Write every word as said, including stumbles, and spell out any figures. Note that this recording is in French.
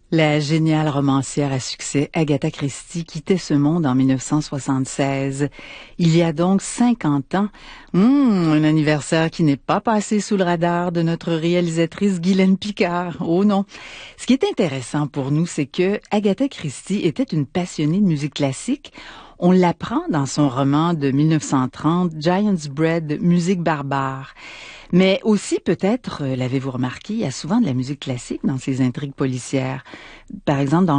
La géniale romancière à succès Agatha Christie quittait ce monde en mille neuf cent soixante-seize. Il y a donc cinquante ans, hum, un anniversaire qui n'est pas passé sous le radar de notre réalisatrice Guylaine Picard. Oh non. Ce qui est intéressant pour nous, c'est que Agatha Christie était une passionnée de musique classique. On l'apprend dans son roman de mille neuf cent trente, Giant's Bread, musique barbare. Mais aussi, peut-être, euh, l'avez-vous remarqué, il y a souvent de la musique classique dans ses intrigues policières. Par exemple, dans